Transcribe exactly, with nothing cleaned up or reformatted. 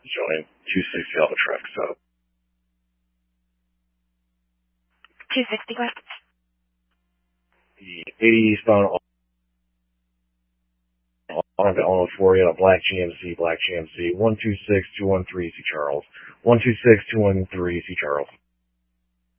Join two sixty Alpha Truck, so. two sixty West. The eighty eastbound on the Illinois four, you got a black G M C, black G M C, one two six two one three C Charles. one two six two one three C Charles.